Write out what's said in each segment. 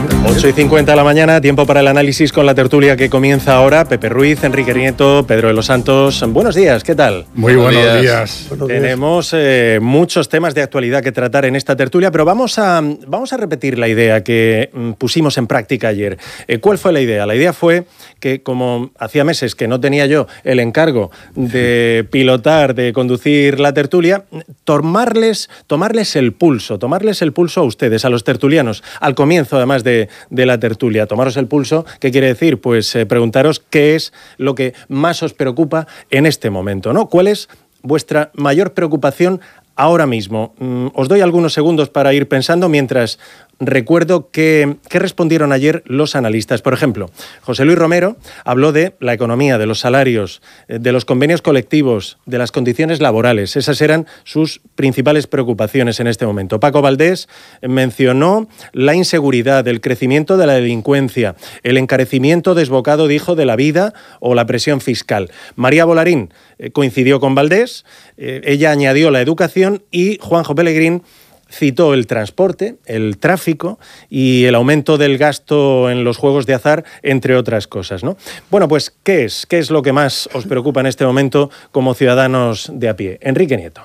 8:50 de la mañana, tiempo para el análisis con la tertulia que comienza ahora. Pepe Ruiz, Enrique Nieto, Pedro de los Santos. Buenos días, ¿qué tal? Muy buenos días. Tenemos muchos temas de actualidad que tratar en esta tertulia, pero vamos a repetir la idea que pusimos en práctica ayer. ¿Cuál fue la idea? La idea fue que, como hacía meses que no tenía yo el encargo de pilotar, de conducir la tertulia, tomarles el pulso a ustedes, a los tertulianos, al comienzo además de la tertulia. Tomaros el pulso, ¿qué quiere decir? Pues preguntaros qué es lo que más os preocupa en este momento, ¿no? ¿Cuál es vuestra mayor preocupación ahora mismo? Os doy algunos segundos para ir pensando mientras recuerdo qué respondieron ayer los analistas. Por ejemplo, José Luis Romero habló de la economía, de los salarios, de los convenios colectivos, de las condiciones laborales. Esas eran sus principales preocupaciones en este momento. Paco Valdés mencionó la inseguridad, el crecimiento de la delincuencia, el encarecimiento desbocado, dijo, de la vida o la presión fiscal. María Bolarín coincidió con Valdés, ella añadió la educación y Juanjo Pelegrín citó el transporte, el tráfico y el aumento del gasto en los juegos de azar, entre otras cosas, ¿no? Bueno, pues, ¿qué es lo que más os preocupa en este momento como ciudadanos de a pie? Enrique Nieto.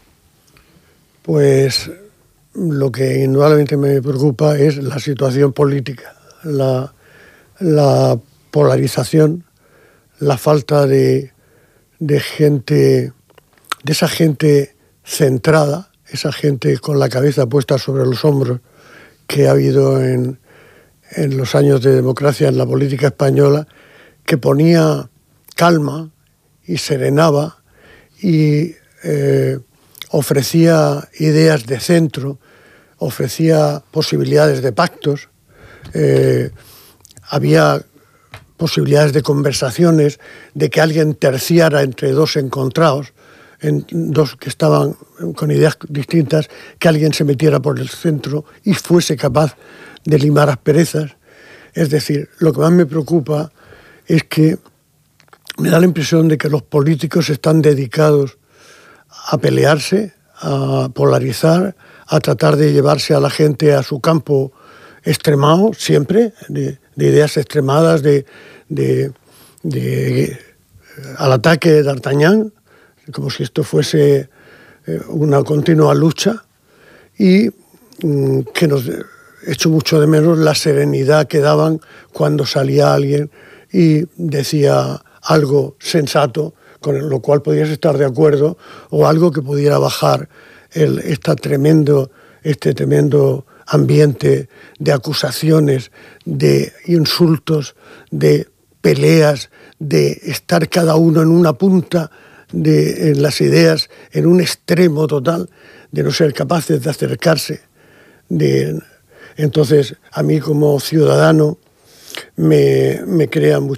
Pues lo que indudablemente me preocupa es la situación política, la polarización, la falta de gente, de esa gente centrada, esa gente con la cabeza puesta sobre los hombros que ha habido en los años de democracia en la política española, que ponía calma y serenaba y ofrecía ideas de centro, ofrecía posibilidades de pactos, había posibilidades de conversaciones, de que alguien terciara entre dos encontrados, en dos que estaban con ideas distintas, que alguien se metiera por el centro y fuese capaz de limar asperezas. Es decir, lo que más me preocupa es que me da la impresión de que los políticos están dedicados a pelearse, a polarizar, a tratar de llevarse a la gente a su campo extremado, siempre, de ideas extremadas, al ataque de D'Artagnan, como si esto fuese una continua lucha, y que nos echo mucho de menos la serenidad que daban cuando salía alguien y decía algo sensato, con lo cual podías estar de acuerdo, o algo que pudiera bajar este tremendo ambiente de acusaciones, de insultos, de peleas, de estar cada uno en una punta en las ideas, en un extremo total, de no ser capaces de acercarse. Entonces, a mí como ciudadano me crea